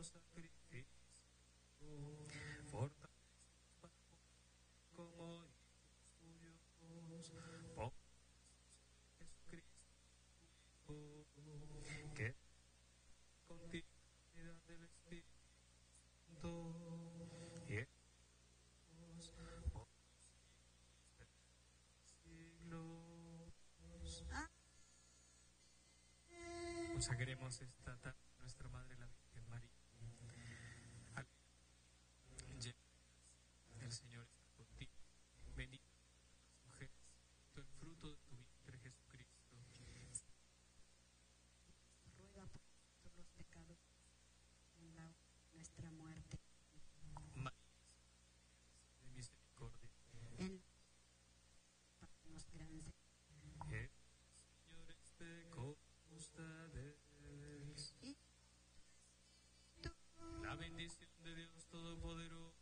sacrificio, fortalecenos para como hijos tuyos, por Jesucristo, que continuidad del Espíritu Santo y en Dios por los siglos. Consagremos esta tarde a nuestra Madre la Virgen María. El Señor está contigo. Bendita las mujeres, el fruto de tu vientre Jesucristo. Ruega por todos los pecados en la nuestra muerte. María, de misericordia. En los grandes. El Señor esté con ustedes. Y la bendición de Dios Todopoderoso,